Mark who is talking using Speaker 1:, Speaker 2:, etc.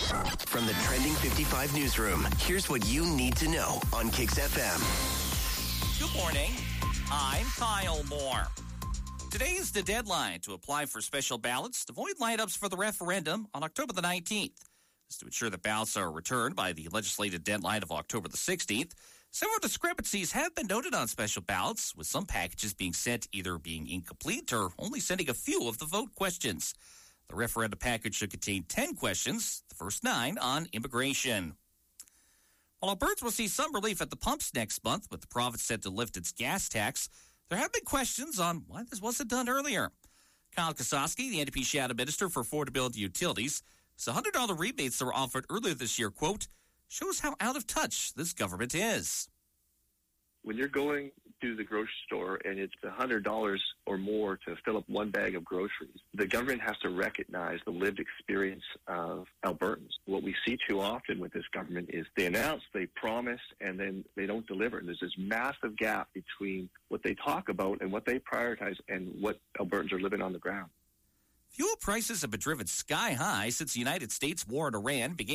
Speaker 1: From the Trending 55 newsroom, here's what you need to know on Kicks FM.
Speaker 2: Good morning. I'm Kyle Moore. Today is the deadline to apply for special ballots to void lineups for the referendum on October the 19th. This is to ensure that ballots are returned by the legislative deadline of October the 16th. Several discrepancies have been noted on special ballots, with some packages being sent either being incomplete or only sending a few of the vote questions. The referendum package should contain 10 questions, the first 9 on immigration. While Albertans will see some relief at the pumps next month, with the province set to lift its gas tax, there have been questions on why this wasn't done earlier. Kyle Kosowski, the NDP Shadow Minister for Affordability Utilities, says the $100 rebates that were offered earlier this year, quote, shows how out of touch this government is.
Speaker 3: When you're going to the grocery store and it's $100 or more to fill up one bag of groceries, the government has to recognize the lived experience of Albertans. What we see too often with this government is they announce, they promise, and then they don't deliver. And there's this massive gap between what they talk about and what they prioritize and what Albertans are living on the ground.
Speaker 2: Fuel prices have been driven sky high since the United States war in Iran began.